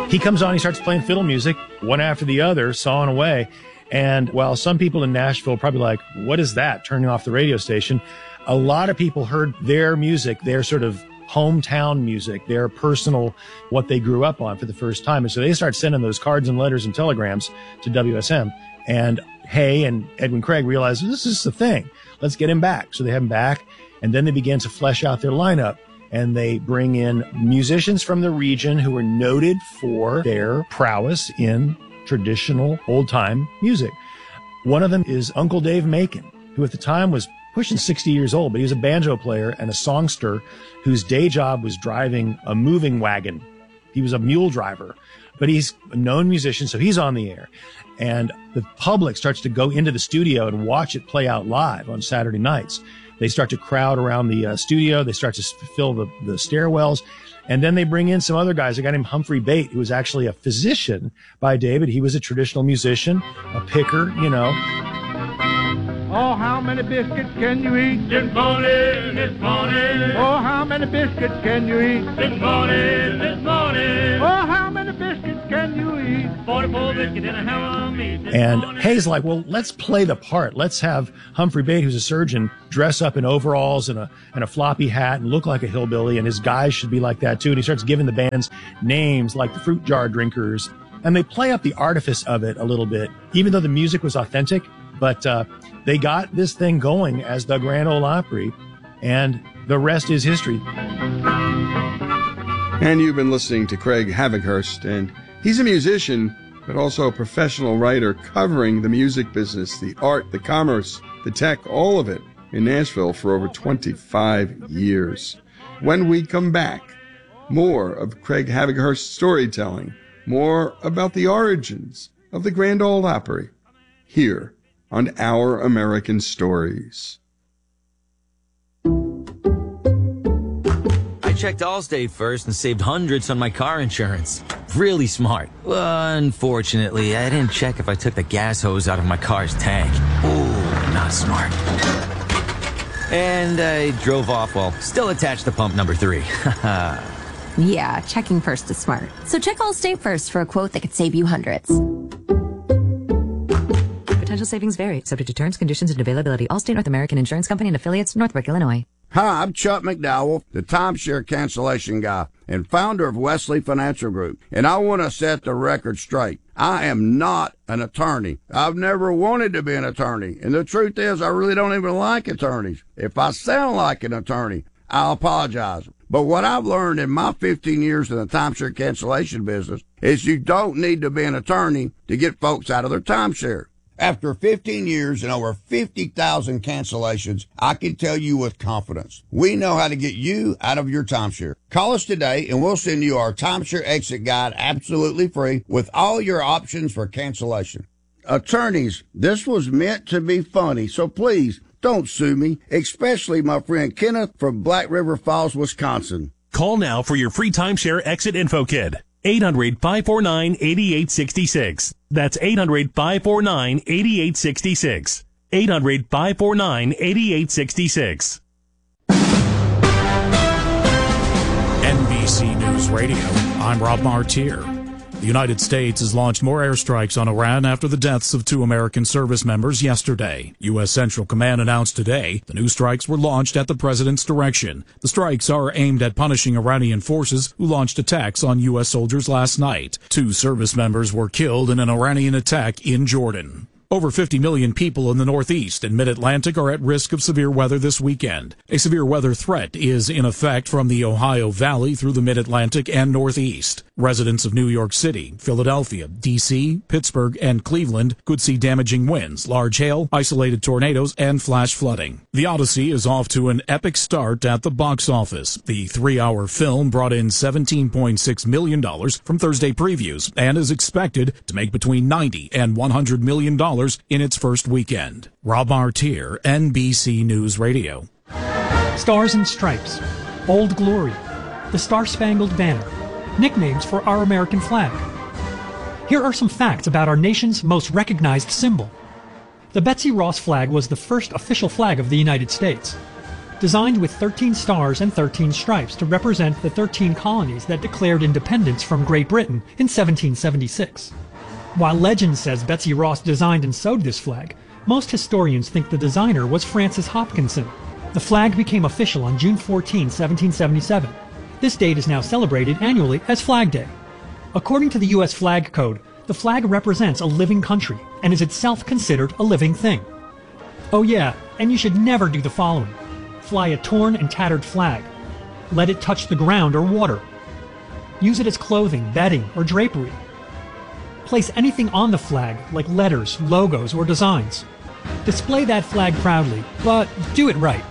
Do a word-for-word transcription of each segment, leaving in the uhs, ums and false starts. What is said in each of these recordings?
He comes on, he starts playing fiddle music, one after the other, sawing away. And while some people in Nashville probably like, what is that? Turning off the radio station. A lot of people heard their music, their sort of hometown music, their personal, what they grew up on for the first time. And so they start sending those cards and letters and telegrams to W S M. And Hay and Edwin Craig realized, this is the thing. Let's get him back. So they have him back. And then they began to flesh out their lineup. And they bring in musicians from the region who are noted for their prowess in traditional old-time music. One of them is Uncle Dave Macon, who at the time was pushing sixty years old, but he was a banjo player and a songster whose day job was driving a moving wagon. He was a mule driver, but he's a known musician, so he's on the air. And the public starts to go into the studio and watch it play out live on Saturday nights. They start to crowd around the uh, studio. They start to fill the, the stairwells. And then they bring in some other guys. A guy named Humphrey Bate, who was actually a physician by David. He was a traditional musician, a picker, you know. Oh, how many biscuits can you eat this morning, this morning? Oh, how many biscuits can you eat this morning, this morning? Oh, how many biscuits can you eat? forty-four biscuits and a ham of meat. And Hayes like, well, let's play the part. Let's have Humphrey Bate, who's a surgeon, dress up in overalls and a and a floppy hat and look like a hillbilly, and his guys should be like that too. And he starts giving the bands names like the Fruit Jar Drinkers. And they play up the artifice of it a little bit, even though the music was authentic. But uh, they got this thing going as the Grand Ole Opry, and the rest is history. And you've been listening to Craig Havighurst, and he's a musician, but also a professional writer covering the music business, the art, the commerce, the tech, all of it in Nashville for over twenty-five years. When we come back, more of Craig Havighurst's storytelling, more about the origins of the Grand Ole Opry, here on Our American Stories. I checked Allstate first and saved hundreds on my car insurance. Really smart. Unfortunately, I didn't check if I took the gas hose out of my car's tank. Ooh, not smart. And I drove off while still attached to pump number three. Yeah, checking first is smart. So check Allstate first for a quote that could save you hundreds. Potential savings vary, subject to terms, conditions, and availability. Allstate North American Insurance Company and affiliates, Northbrook, Illinois. Hi, I'm Chuck McDowell, the timeshare cancellation guy and founder of Wesley Financial Group, and I want to set the record straight. I am not an attorney. I've never wanted to be an attorney, and the truth is I really don't even like attorneys. If I sound like an attorney, I'll apologize. But what I've learned in my fifteen years in the timeshare cancellation business is you don't need to be an attorney to get folks out of their timeshare. After fifteen years and over fifty thousand cancellations, I can tell you with confidence, we know how to get you out of your timeshare. Call us today and we'll send you our timeshare exit guide absolutely free with all your options for cancellation. Attorneys, this was meant to be funny, so please don't sue me, especially my friend Kenneth from Black River Falls, Wisconsin. Call now for your free timeshare exit info kit. eight hundred, five four nine, eight eight six six. That's eight hundred, five four nine, eight eight six six. eight hundred, five four nine, eight eight six six. N B C News Radio, I'm Rob Martier. The United States has launched more airstrikes on Iran after the deaths of two American service members yesterday. U S. Central Command announced today the new strikes were launched at the president's direction. The strikes are aimed at punishing Iranian forces who launched attacks on U S soldiers last night. Two service members were killed in an Iranian attack in Jordan. Over fifty million people in the Northeast and Mid-Atlantic are at risk of severe weather this weekend. A severe weather threat is in effect from the Ohio Valley through the Mid-Atlantic and Northeast. Residents of New York City, Philadelphia, D C, Pittsburgh, and Cleveland could see damaging winds, large hail, isolated tornadoes, and flash flooding. The Odyssey is off to an epic start at the box office. The three-hour film brought in seventeen point six million dollars from Thursday previews and is expected to make between ninety and one hundred million dollars in its first weekend. Rob Martier, N B C News Radio. Stars and Stripes, Old Glory, the Star-Spangled Banner, nicknames for our American flag. Here are some facts about our nation's most recognized symbol. The Betsy Ross flag was the first official flag of the United States. designed with thirteen stars and thirteen stripes to represent the thirteen colonies that declared independence from Great Britain in seventeen seventy-six. While legend says Betsy Ross designed and sewed this flag, most historians think the designer was Francis Hopkinson. The flag became official on June fourteenth, seventeen seventy-seven. This date is now celebrated annually as Flag Day. According to the U S Flag Code, the flag represents a living country and is itself considered a living thing. Oh yeah, and you should never do the following. Fly a torn and tattered flag. Let it touch the ground or water. Use it as clothing, bedding, or drapery. Place anything on the flag, like letters, logos, or designs. Display that flag proudly, but do it right.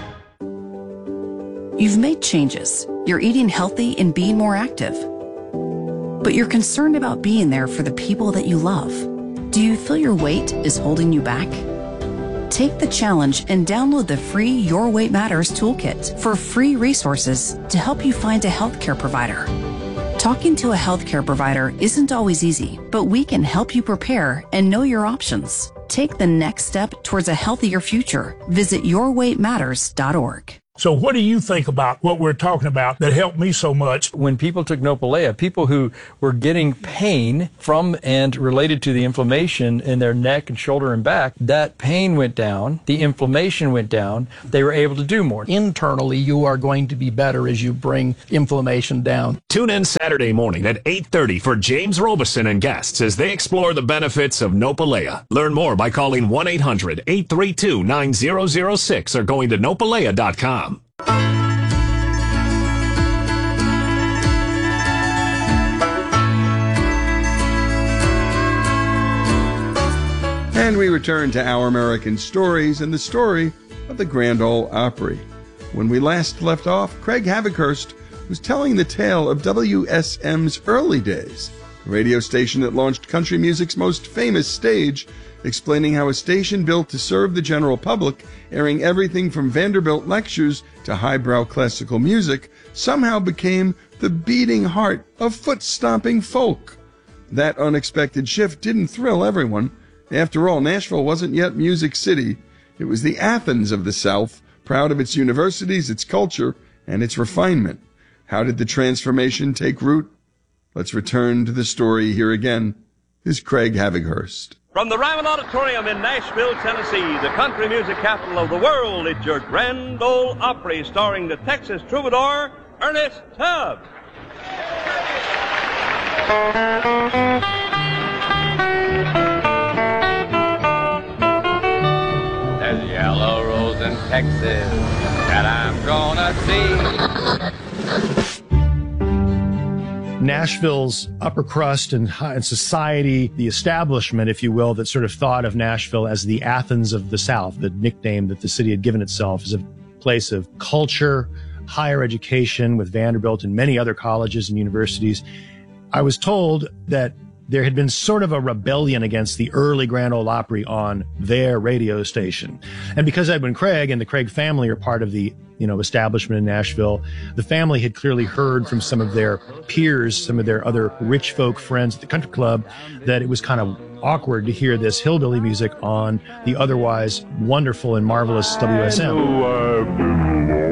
You've made changes. You're eating healthy and being more active. But you're concerned about being there for the people that you love. Do you feel your weight is holding you back? Take the challenge and download the free Your Weight Matters toolkit for free resources to help you find a healthcare provider. Talking to a healthcare provider isn't always easy, but we can help you prepare and know your options. Take the next step towards a healthier future. Visit your weight matters dot org. So what do you think about what we're talking about that helped me so much? When people took Nopalea, people who were getting pain from and related to the inflammation in their neck and shoulder and back, that pain went down, the inflammation went down, they were able to do more. Internally, you are going to be better as you bring inflammation down. Tune in Saturday morning at eight thirty for James Robeson and guests as they explore the benefits of Nopalea. Learn more by calling one eight hundred, eight three two, nine zero zero six or going to nopalea dot com. And we return to Our American Stories and the story of the Grand Ole Opry. When we last left off, Craig Havighurst was telling the tale of W S M's early days, the radio station that launched country music's most famous stage, explaining how a station built to serve the general public, airing everything from Vanderbilt lectures to highbrow classical music, somehow became the beating heart of foot-stomping folk. That unexpected shift didn't thrill everyone. After all, Nashville wasn't yet Music City. It was the Athens of the South, proud of its universities, its culture, and its refinement. How did the transformation take root? Let's return to the story. Here again is Craig Havighurst. From the Ryman Auditorium in Nashville, Tennessee, the country music capital of the world, it's your Grand Ole Opry starring the Texas troubadour, Ernest Tubb. There's a yellow rose in Texas that I'm gonna see. Nashville's upper crust and, and society, the establishment, if you will, that sort of thought of Nashville as the Athens of the South, the nickname that the city had given itself, is a place of culture, higher education with Vanderbilt and many other colleges and universities. I was told that there had been sort of a rebellion against the early Grand Ole Opry on their radio station. And because Edwin Craig and the Craig family are part of the, you know, establishment in Nashville, the family had clearly heard from some of their peers, some of their other rich folk friends at the country club, that it was kind of awkward to hear this hillbilly music on the otherwise wonderful and marvelous W S M.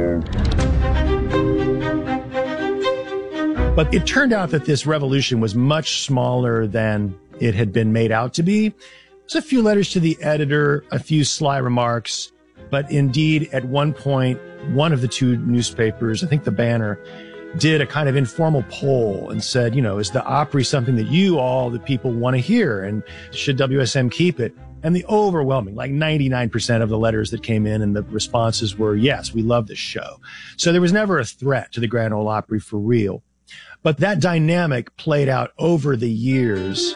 But it turned out that this revolution was much smaller than it had been made out to be. There's a few letters to the editor, a few sly remarks, but indeed, at one point, one of the two newspapers, I think the Banner, did a kind of informal poll and said, you know, is the Opry something that you all, the people, want to hear? And should W S M keep it? And the overwhelming, like ninety-nine percent of the letters that came in and the responses were, yes, we love this show. So there was never a threat to the Grand Ole Opry for real. But that dynamic played out over the years.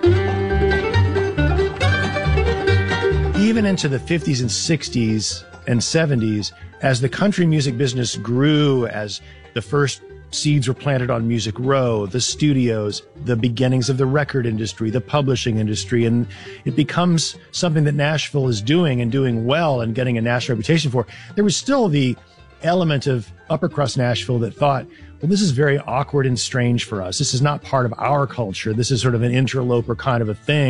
Even into the fifties and sixties and seventies, as the country music business grew, as the first seeds were planted on Music Row, the studios, the beginnings of the record industry, the publishing industry, and it becomes something that Nashville is doing and doing well and getting a national reputation for. There was still the element of upper crust Nashville that thought, well, this is very awkward and strange for us. This is not part of our culture. This is sort of an interloper kind of a thing.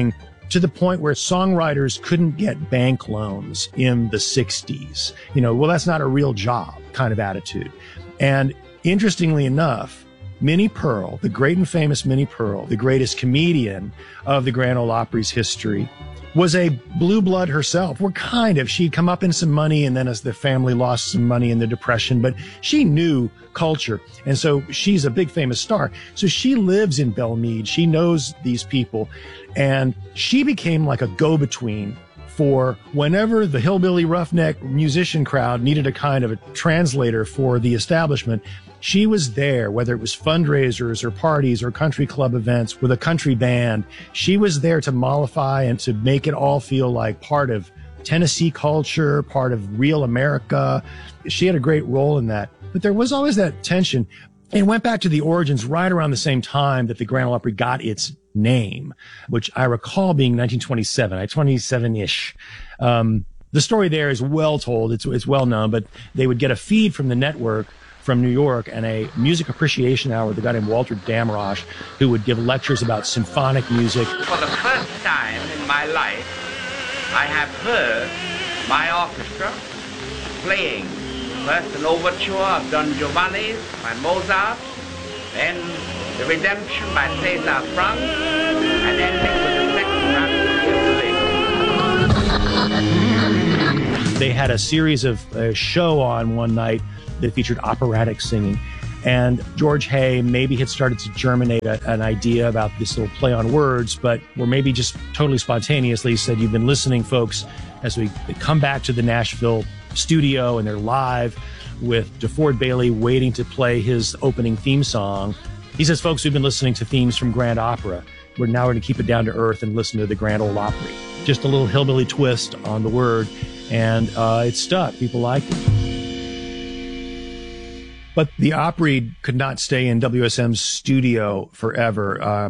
to the point where songwriters couldn't get bank loans in the sixties. You know, well, that's not a real job kind of attitude. And interestingly enough, Minnie Pearl, the great and famous Minnie Pearl, the greatest comedian of the Grand Ole Opry's history, was a blue blood herself. We're kind of, she'd come up in some money, and then as the family lost some money in the Depression, but she knew culture. And so she's a big famous star. So she lives in Belmead. She knows these people, and she became like a go-between for whenever the hillbilly roughneck musician crowd needed a kind of a translator for the establishment. She was there, whether it was fundraisers or parties or country club events with a country band. She was there to mollify and to make it all feel like part of Tennessee culture, part of real America. She had a great role in that. But there was always that tension. It went back to the origins right around the same time that the Grand Ole Opry got its name, which I recall being nineteen twenty-seven, twenty-seven-ish. Um, the story there is well told. It's, it's well known, but they would get a feed from the network from New York and a music appreciation hour with a guy named Walter Damrosch, who would give lectures about symphonic music. For the first time in my life, I have heard my orchestra playing first an overture of Don Giovanni by Mozart, then the Redemption by César Franck, and ending with the second Rhapsody. They had a series of a show on one night that featured operatic singing. And George Hay maybe had started to germinate a, an idea about this little play on words, but or maybe just totally spontaneously said, you've been listening, folks, as we come back to the Nashville studio and they're live with DeFord Bailey waiting to play his opening theme song. He says, folks, we've been listening to themes from Grand Opera. We're now going to keep it down to earth and listen to the Grand Ole Opry. Just a little hillbilly twist on the word. And uh, it stuck. People liked it. But the Opry could not stay in W S M's studio forever. Uh,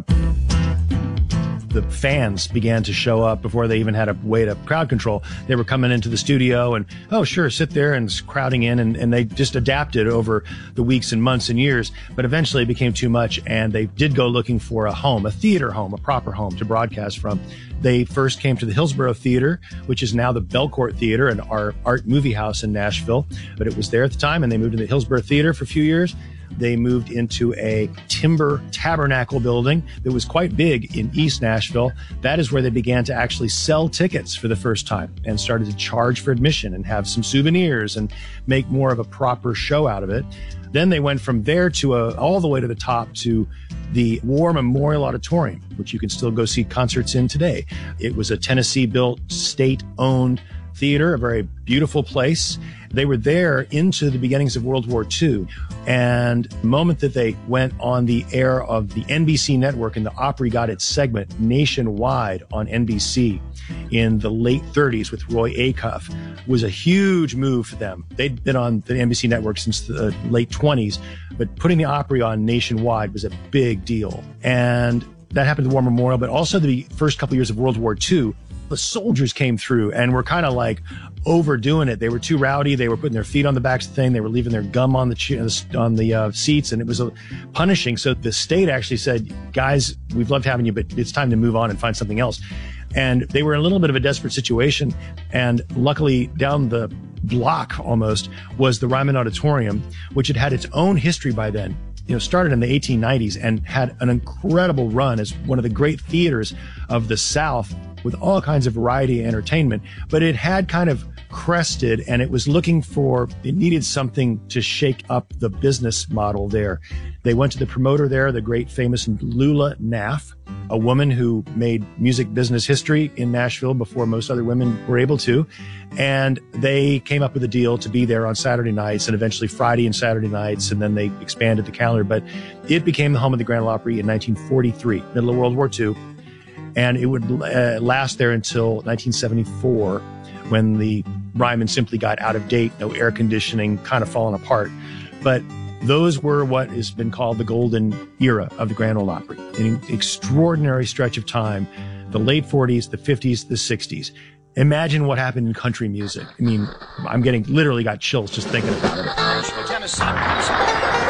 the fans began to show up before they even had a way to crowd control. They were coming into the studio and, oh, sure, sit there, and crowding in. And, and they just adapted over the weeks and months and years. But eventually it became too much, and they did go looking for a home, a theater home, a proper home to broadcast from. They first came to the Hillsborough Theater, which is now the Belcourt Theater, an art, art movie house in Nashville. But it was there at the time, and they moved to the Hillsborough Theater for a few years. They moved into a timber tabernacle building that was quite big in East Nashville. That is where they began to actually sell tickets for the first time and started to charge for admission and have some souvenirs and make more of a proper show out of it. Then they went from there to a, all the way to the top to the War Memorial Auditorium, which you can still go see concerts in today. It was a Tennessee-built, state-owned theater, a very beautiful place. They were there into the beginnings of World War Two. And the moment that they went on the air of the N B C network and the Opry got its segment nationwide on N B C in the late thirties with Roy Acuff, was a huge move for them. They'd been on the N B C network since the late twenties, but putting the Opry on nationwide was a big deal. And that happened at the War Memorial, but also the first couple years of World War Two. The soldiers came through and were kind of like overdoing it. They were too rowdy. They were putting their feet on the backs of the thing. They were leaving their gum on the on the uh, seats, and it was uh, punishing. So the state actually said, guys, we've loved having you, but it's time to move on and find something else. And they were in a little bit of a desperate situation. And luckily, down the block almost was the Ryman Auditorium, which had had its own history by then. You know, started in the eighteen nineties and had an incredible run as one of the great theaters of the South with all kinds of variety and entertainment. But it had kind of crested, and it was looking for, it needed something to shake up the business model there. They went to the promoter there, the great famous Lula Naff, a woman who made music business history in Nashville before most other women were able to. And they came up with a deal to be there on Saturday nights and eventually Friday and Saturday nights. And then they expanded the calendar. But it became the home of the Grand Ole Opry in nineteen forty-three, middle of World War Two. And it would uh, last there until nineteen seventy-four, when the Ryman simply got out of date, no air conditioning, kind of falling apart. But those were what has been called the golden era of the Grand Ole Opry, an extraordinary stretch of time, the late forties, the fifties, the sixties. Imagine what happened in country music. I mean, I'm getting literally got chills just thinking about it. Nashville, Tennessee.